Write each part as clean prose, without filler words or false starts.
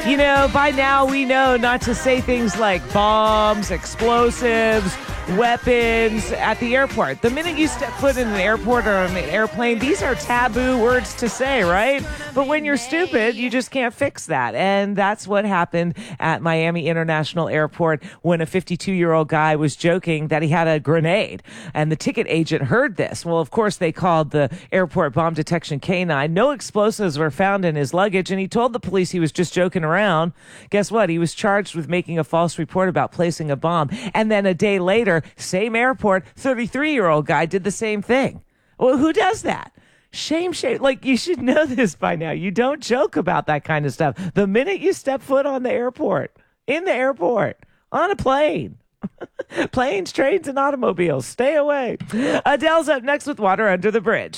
You know, by now we know not to say things like bombs, explosives, weapons at the airport. The minute you step foot in an airport or on an airplane, these are taboo words to say, right? But when you're stupid, you just can't fix that. And that's what happened at Miami International Airport when a 52-year-old guy was joking that he had a grenade. And the ticket agent heard this. Well, of course, they called the airport bomb detection canine. No explosives were found in his luggage, and he told the police he was just joking around. Guess what? He was charged with making a false report about placing a bomb. And then a day later, same airport, 33-year-old guy did the same thing. Well, who does that? Shame. Like, you should know this by now. You don't joke about that kind of stuff. The minute you step foot on the airport, in the airport, on a plane, planes, trains, and automobiles, stay away. Adele's up next with Water Under the Bridge.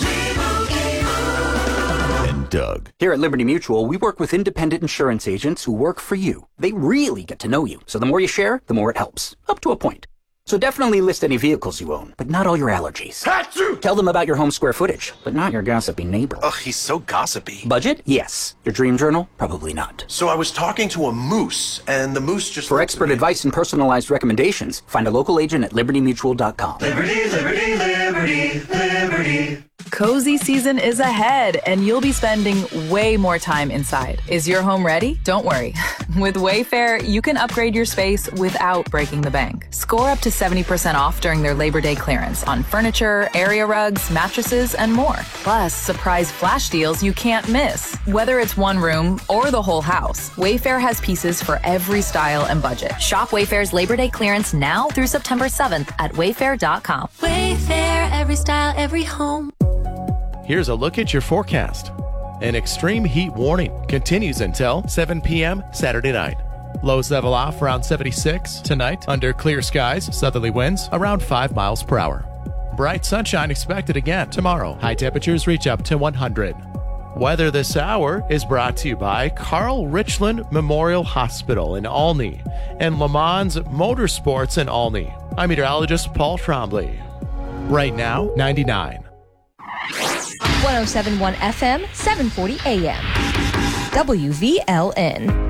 Doug. Here at Liberty Mutual, we work with independent insurance agents who work for you. They really get to know you. So the more you share, the more it helps. Up to a point. So definitely list any vehicles you own, but not all your allergies. Achoo! Tell them about your home square footage, but not your gossipy neighbor. Ugh, he's so gossipy. Budget? Yes. Your dream journal? Probably not. So I was talking to a moose, and the moose just... For expert advice and personalized recommendations, find a local agent at libertymutual.com. Liberty, liberty, liberty, liberty. Cozy season is ahead, and you'll be spending way more time inside. Is your home ready? Don't worry. With Wayfair, you can upgrade your space without breaking the bank. Score up to 70% off during their Labor Day clearance on furniture, area rugs, mattresses, and more. Plus, surprise flash deals you can't miss. Whether it's one room or the whole house, Wayfair has pieces for every style and budget. Shop Wayfair's Labor Day clearance now through September 7th at wayfair.com. Wayfair, every style, every home. Here's a look at your forecast. An extreme heat warning continues until 7 p.m. Saturday night. Lows level off around 76 tonight under clear skies, southerly winds around 5 miles per hour. Bright sunshine expected again tomorrow. High temperatures reach up to 100. Weather this hour is brought to you by Carl Richland Memorial Hospital in Olney and Le Mans Motorsports in Olney. I'm meteorologist Paul Trombley. Right now, 99. 107.1 FM, 740 AM. WVLN.